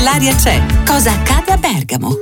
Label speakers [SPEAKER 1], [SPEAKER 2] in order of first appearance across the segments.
[SPEAKER 1] nell'aria c'è. Cosa accade a Bergamo?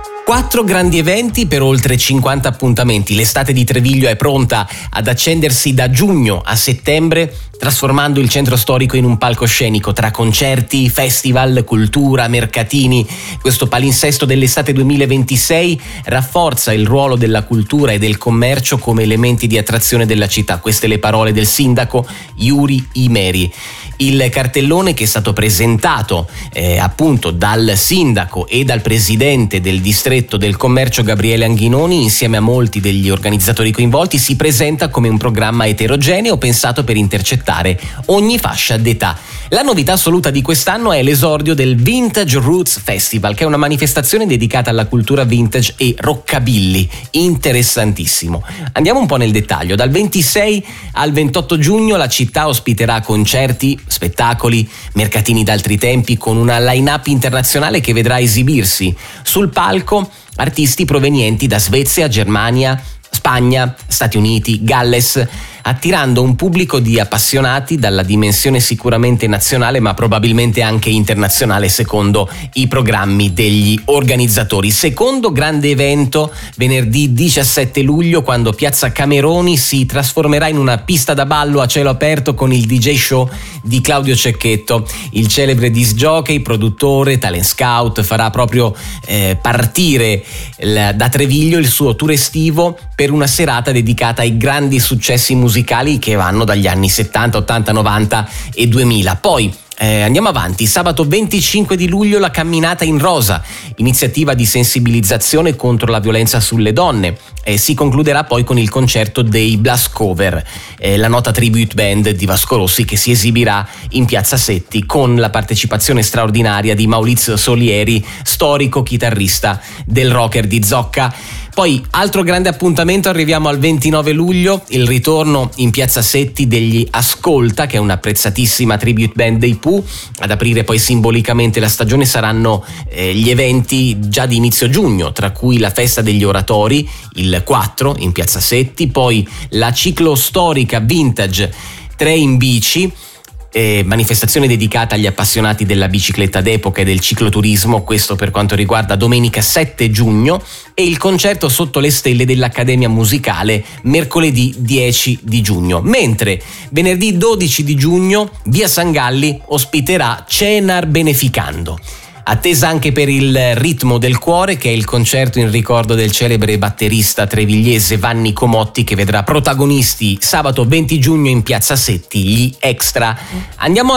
[SPEAKER 2] 4 grandi eventi per oltre 50 appuntamenti. L'estate di Treviglio è pronta ad accendersi da giugno a settembre, trasformando il centro storico in un palcoscenico tra concerti, festival, cultura, mercatini. Questo palinsesto dell'estate 2026 rafforza il ruolo della cultura e del commercio come elementi di attrazione della città. Queste le parole del sindaco Yuri Imeri. Il cartellone, che è stato presentato appunto dal sindaco e dal presidente del distretto del commercio Gabriele Anghinoni insieme a molti degli organizzatori coinvolti, si presenta come un programma eterogeneo pensato per intercettare ogni fascia d'età. La novità assoluta di quest'anno è l'esordio del Vintage Roots Festival, che è una manifestazione dedicata alla cultura vintage e rockabilly. Interessantissimo. Andiamo un po' nel dettaglio. Dal 26 al 28 giugno la città ospiterà concerti, spettacoli, mercatini d'altri tempi, con una line-up internazionale che vedrà esibirsi sul palco artisti provenienti da Svezia, Germania, Spagna, Stati Uniti, Galles, attirando un pubblico di appassionati dalla dimensione sicuramente nazionale ma probabilmente anche internazionale secondo i programmi degli organizzatori. Secondo grande evento venerdì 17 luglio, quando Piazza Cameroni si trasformerà in una pista da ballo a cielo aperto con il DJ show di Claudio Cecchetto. Il celebre disc jockey, produttore, talent scout farà proprio partire da Treviglio il suo tour estivo per una serata dedicata ai grandi successi musicali che vanno dagli anni 70, 80, 90 e 2000. Poi andiamo avanti. Sabato 25 di luglio la camminata in rosa, iniziativa di sensibilizzazione contro la violenza sulle donne. Si concluderà poi con il concerto dei Blast Cover, la nota tribute band di Vasco Rossi, che si esibirà in Piazza Setti con la partecipazione straordinaria di Maurizio Solieri, storico chitarrista del Rocker di Zocca. Poi, altro grande appuntamento, arriviamo al 29 luglio, il ritorno in Piazza Setti degli Ascolta, che è un'apprezzatissima tribute band dei Pooh. Ad aprire poi simbolicamente la stagione saranno gli eventi già di inizio giugno, tra cui la festa degli oratori, il 4 in Piazza Setti, poi la ciclostorica vintage 3 in bici, manifestazione dedicata agli appassionati della bicicletta d'epoca e del cicloturismo, questo per quanto riguarda domenica 7 giugno, e il concerto sotto le stelle dell'Accademia Musicale mercoledì 10 di giugno. Mentre venerdì 12 di giugno via San Galli ospiterà Cenar Beneficando. Attesa anche per il Ritmo del Cuore, che è il concerto in ricordo del celebre batterista trevigliese Vanni Comotti, che vedrà protagonisti sabato 20 giugno in Piazza Setti gli Extra. Torniamo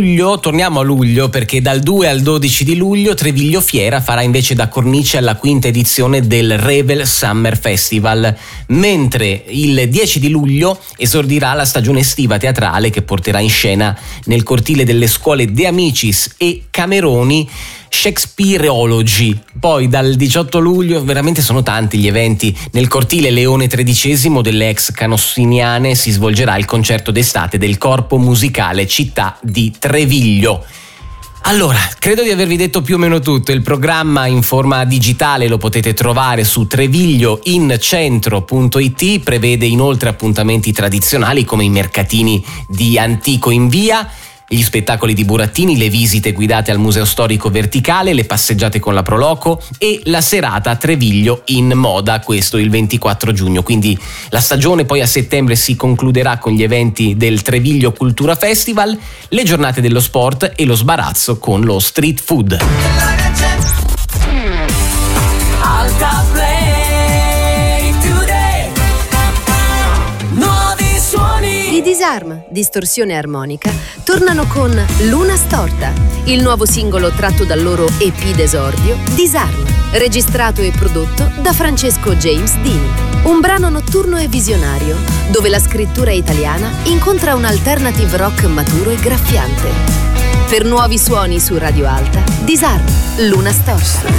[SPEAKER 2] a luglio, perché dal 2 al 12 di luglio Treviglio Fiera farà invece da cornice alla quinta edizione del Revel Summer Festival, mentre il 10 di luglio esordirà la stagione estiva teatrale, che porterà in scena nel cortile delle scuole De Amicis e Cameroni Shakespeareology. Poi dal 18 luglio veramente sono tanti gli eventi. Nel cortile Leone XIII delle ex Canossiniane si svolgerà il concerto d'estate del Corpo Musicale Città di Treviglio. Allora, credo di avervi detto più o meno tutto. Il programma in forma digitale lo potete trovare su treviglioincentro.it, prevede inoltre appuntamenti tradizionali come i mercatini di Antico in Via, gli spettacoli di burattini, le visite guidate al Museo Storico Verticale, le passeggiate con la Proloco e la serata a Treviglio in moda, questo il 24 giugno. Quindi la stagione poi a settembre si concluderà con gli eventi del Treviglio Cultura Festival, le giornate dello sport e lo sbarazzo con lo street food.
[SPEAKER 3] I Disarm, distorsione armonica, tornano con Luna Storta, il nuovo singolo tratto dal loro EP d'esordio, Disarm, registrato e prodotto da Francesco James Dini. Un brano notturno e visionario, dove la scrittura italiana incontra un alternative rock maturo e graffiante. Per nuovi suoni su Radio Alta, Disarm, Luna Storta.